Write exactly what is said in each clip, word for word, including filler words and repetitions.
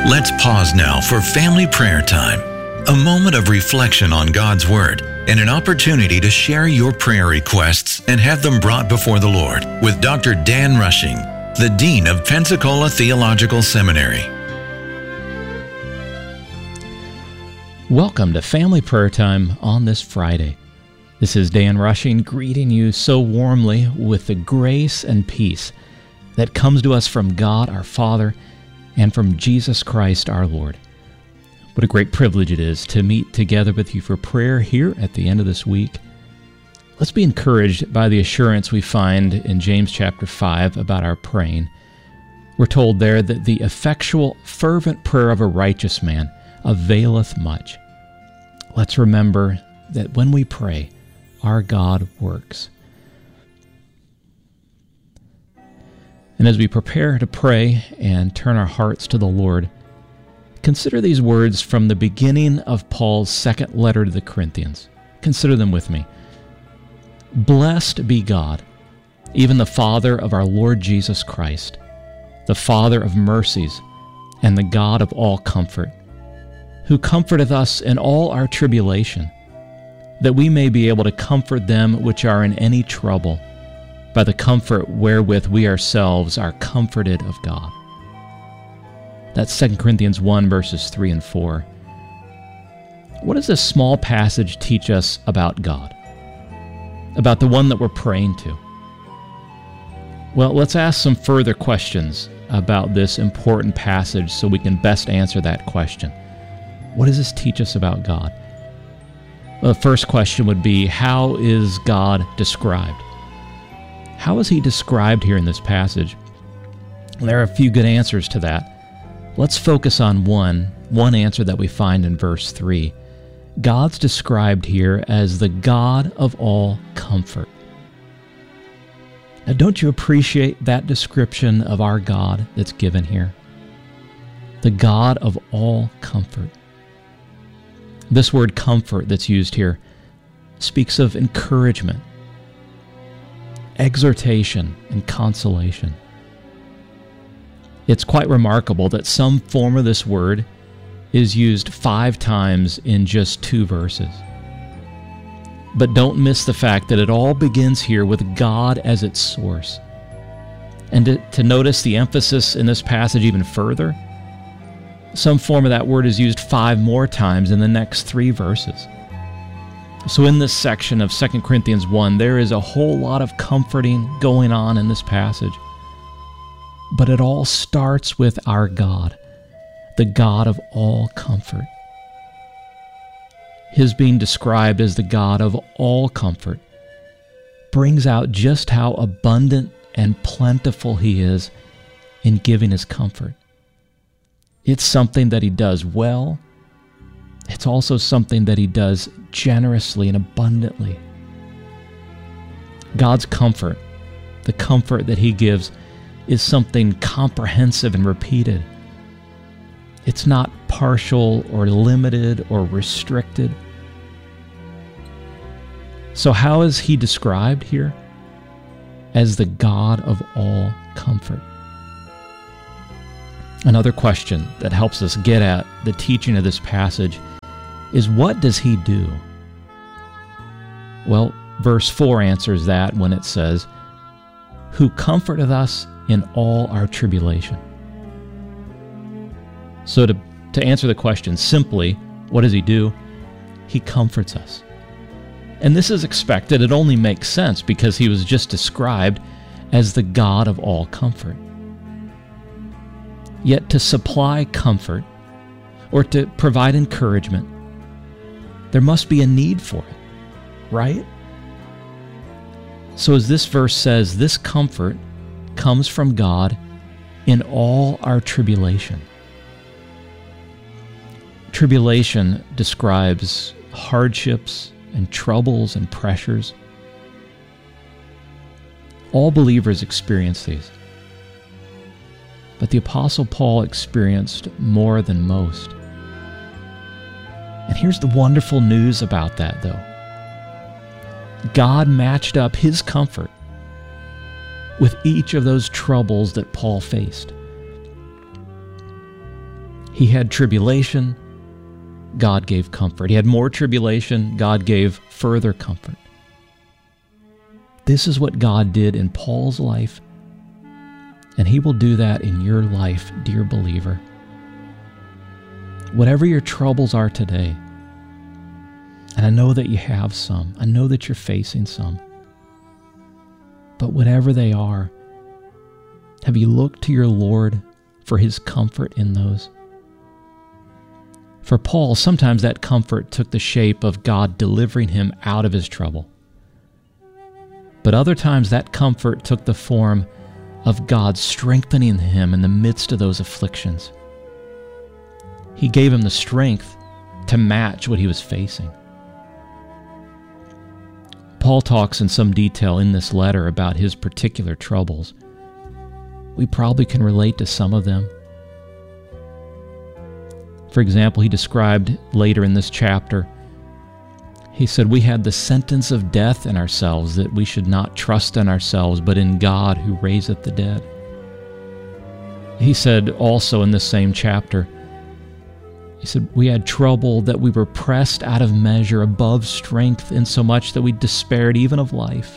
Let's pause now for family prayer time, a moment of reflection on God's Word and an opportunity to share your prayer requests and have them brought before the Lord with Doctor Dan Rushing, the Dean of Pensacola Theological Seminary. Welcome to Family Prayer Time on this Friday. This is Dan Rushing greeting you so warmly with the grace and peace that comes to us from God our Father and from Jesus Christ our Lord. What a great privilege it is to meet together with you for prayer here at the end of this week. Let's be encouraged by the assurance we find in James chapter five about our praying. We're told there that the effectual, fervent prayer of a righteous man availeth much. Let's remember that when we pray, our God works. And as we prepare to pray and turn our hearts to the Lord, consider these words from the beginning of Paul's second letter to the Corinthians. Consider them with me. Blessed be God, even the Father of our Lord Jesus Christ, the Father of mercies and the God of all comfort, who comforteth us in all our tribulation, that we may be able to comfort them which are in any trouble, by the comfort wherewith we ourselves are comforted of God. That's Second Corinthians one, verses three and four. What does this small passage teach us about God? About the one that we're praying to? Well, let's ask some further questions about this important passage so we can best answer that question. What does this teach us about God? Well, the first question would be, how is God described? How is he described here in this passage? There are a few good answers to that. Let's focus on one, one answer that we find in verse three. God's described here as the God of all comfort. Now, don't you appreciate that description of our God that's given here? The God of all comfort. This word comfort that's used here speaks of encouragement, exhortation, and consolation. It's quite remarkable that some form of this word is used five times in just two verses. But don't miss the fact that it all begins here with God as its source. And to, to notice the emphasis in this passage even further, some form of that word is used five more times in the next three verses. So in this section of Second Corinthians one, there is a whole lot of comforting going on in this passage. But it all starts with our God, the God of all comfort. His being described as the God of all comfort brings out just how abundant and plentiful he is in giving his comfort. It's something that he does well. It's also something that he does generously and abundantly. God's comfort, the comfort that he gives, is something comprehensive and repeated. It's not partial or limited or restricted. So how is he described here? As the God of all comfort. Another question that helps us get at the teaching of this passage is, what does he do? Well, verse four answers that when it says, who comforteth us in all our tribulation. So to, to answer the question simply, what does he do? He comforts us. And this is expected. It only makes sense because he was just described as the God of all comfort. Yet to supply comfort or to provide encouragement, there must be a need for it, right? So as this verse says, this comfort comes from God in all our tribulation. Tribulation describes hardships and troubles and pressures. All believers experience these. But the Apostle Paul experienced more than most. And here's the wonderful news about that, though. God matched up his comfort with each of those troubles that Paul faced. He had tribulation, God gave comfort. He had more tribulation, God gave further comfort. This is what God did in Paul's life, and He will do that in your life, dear believer. Whatever your troubles are today, and I know that you have some, I know that you're facing some, but whatever they are, have you looked to your Lord for His comfort in those? For Paul, sometimes that comfort took the shape of God delivering him out of his trouble. But other times that comfort took the form of God strengthening him in the midst of those afflictions. He gave him the strength to match what he was facing. Paul talks in some detail in this letter about his particular troubles. We probably can relate to some of them. For example, he described later in this chapter, he said, "We had the sentence of death in ourselves, that we should not trust in ourselves, but in God who raiseth the dead." He said also in this same chapter, he said, "We had trouble that we were pressed out of measure, above strength, insomuch that we despaired even of life."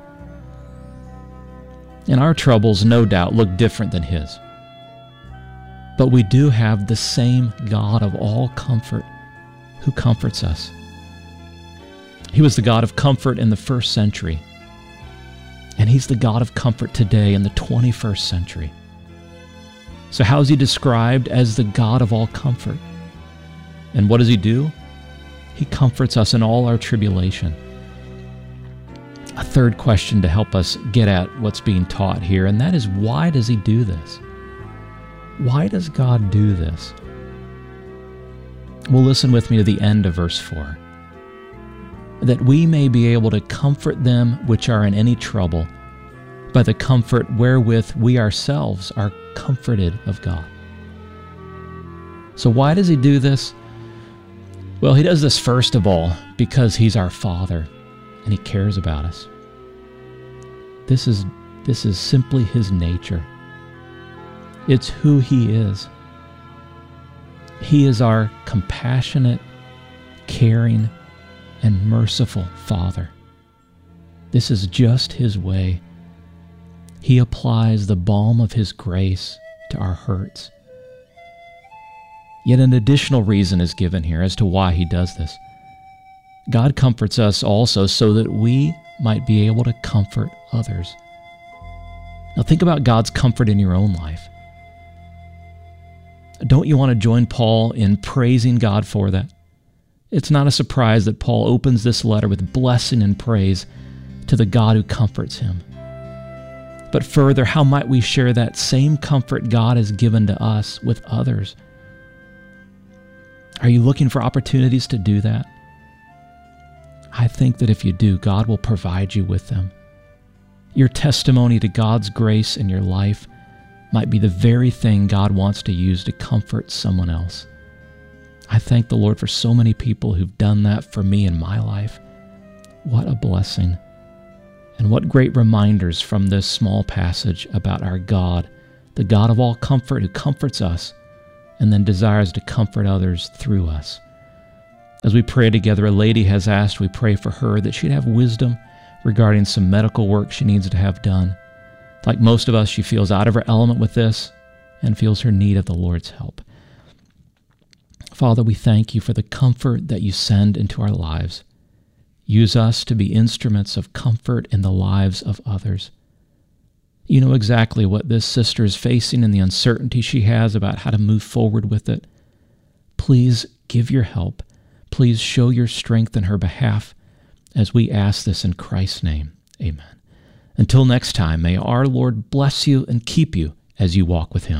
And our troubles, no doubt, look different than his. But we do have the same God of all comfort who comforts us. He was the God of comfort in the first century, and He's the God of comfort today in the twenty-first century. So how is He described as the God of all comfort? And what does He do? He comforts us in all our tribulation. A third question to help us get at what's being taught here, and that is, why does He do this? Why does God do this? Well, listen with me to the end of verse four. "That we may be able to comfort them which are in any trouble, by the comfort wherewith we ourselves are comforted of God." So why does He do this? Well, He does this first of all because He's our Father and He cares about us. This is, this is simply His nature. It's who He is. He is our compassionate, caring, and merciful Father. This is just His way. He applies the balm of His grace to our hurts. Yet an additional reason is given here as to why He does this. God comforts us also so that we might be able to comfort others. Now think about God's comfort in your own life. Don't you want to join Paul in praising God for that? It's not a surprise that Paul opens this letter with blessing and praise to the God who comforts him. But further, how might we share that same comfort God has given to us with others? Are you looking for opportunities to do that? I think that if you do, God will provide you with them. Your testimony to God's grace in your life might be the very thing God wants to use to comfort someone else. I thank the Lord for so many people who've done that for me in my life. What a blessing. And what great reminders from this small passage about our God, the God of all comfort who comforts us and then desires to comfort others through us. As we pray together, a lady has asked we pray for her that she'd have wisdom regarding some medical work she needs to have done. Like most of us, she feels out of her element with this and feels her need of the Lord's help. Father, we thank You for the comfort that You send into our lives. Use us to be instruments of comfort in the lives of others. You know exactly what this sister is facing and the uncertainty she has about how to move forward with it. Please give Your help. Please show Your strength in her behalf as we ask this in Christ's name. Amen. Until next time, may our Lord bless you and keep you as you walk with Him.